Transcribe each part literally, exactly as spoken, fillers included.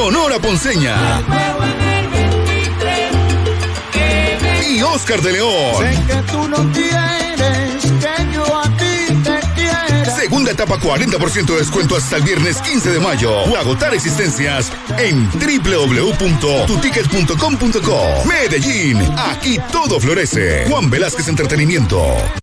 Sonora Ponceña y Oscar de León. Sé que tú no quieres que yo a ti te quiera. Segunda etapa, cuarenta por ciento de descuento hasta el viernes quince de mayo. O agotar existencias en doble u doble u doble u punto tu ticket punto com punto co. Medellín, aquí todo florece. Juan Velázquez Entretenimiento.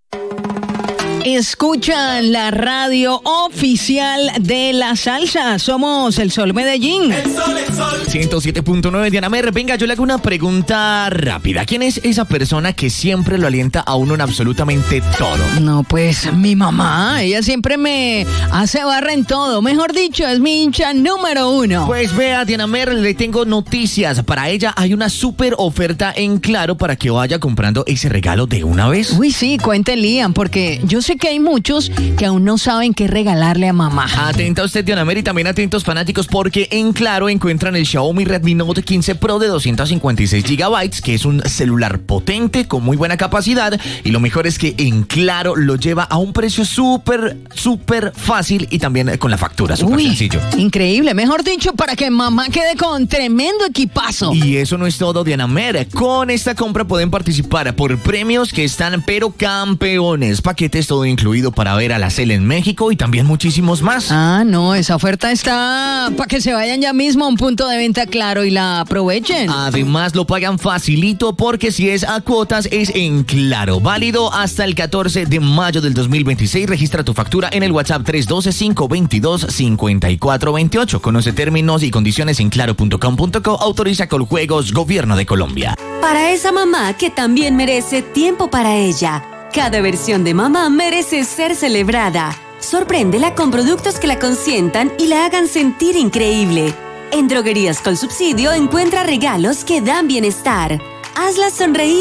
Escuchan la radio oficial de la salsa. Somos El Sol Medellín. El Sol, el Sol. ciento siete punto nueve, Diana Mer. Venga, yo le hago una pregunta rápida. ¿Quién es esa persona que siempre lo alienta a uno en absolutamente todo? No, pues mi mamá. Ella siempre me hace barra en todo. Mejor dicho, es mi hincha número uno. Pues vea, Diana Mer, le tengo noticias. Para ella hay una súper oferta en Claro para que vaya comprando ese regalo de una vez. Uy, sí, cuéntale, Lian, porque yo sé que hay muchos que aún no saben qué regalarle a mamá. Atenta usted, Diana Mer, y también atentos fanáticos, porque en Claro encuentran el Xiaomi Redmi Note quince Pro de doscientos cincuenta y seis gigabytes, que es un celular potente con muy buena capacidad, y lo mejor es que en Claro lo lleva a un precio súper, súper fácil y también con la factura, súper Uy, sencillo. Increíble, mejor dicho, para que mamá quede con tremendo equipazo. Y eso no es todo, Diana Mer. Con esta compra pueden participar por premios que están pero campeones, paquetes todo incluido para ver a la C E L en México y también muchísimos más. Ah, no, esa oferta está para que se vayan ya mismo a un punto de venta Claro y la aprovechen. Además lo pagan facilito, porque si es a cuotas es en Claro. Válido hasta el catorce de mayo del dos mil veintiséis. Registra tu factura en el WhatsApp tres uno dos, cinco dos dos, cinco cuatro dos ocho. Conoce términos y condiciones en claro punto com punto co. Autoriza Coljuegos, Gobierno de Colombia. Para esa mamá que también merece tiempo para ella. Cada versión de mamá merece ser celebrada. Sorpréndela con productos que la consientan y la hagan sentir increíble. En Droguerías con Subsidio encuentra regalos que dan bienestar. Hazla sonreír.